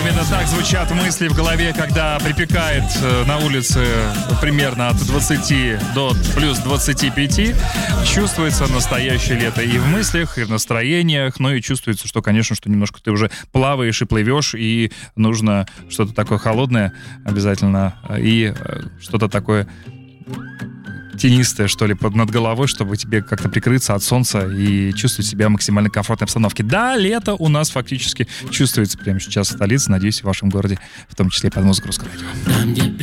Именно так звучат мысли в голове, когда припекает на улице примерно от 20 до плюс 25. Чувствуется настоящее лето и в мыслях, и в настроениях. Ну и чувствуется, что, конечно, что немножко ты уже плаваешь и плывешь, и нужно что-то такое холодное обязательно, и что-то такое тенистое, что ли, над головой, чтобы тебе как-то прикрыться от солнца и чувствовать себя в максимально комфортной обстановке. Да, лето у нас фактически чувствуется прямо сейчас в столице, надеюсь, в вашем городе, в том числе и под музыку Русского радио.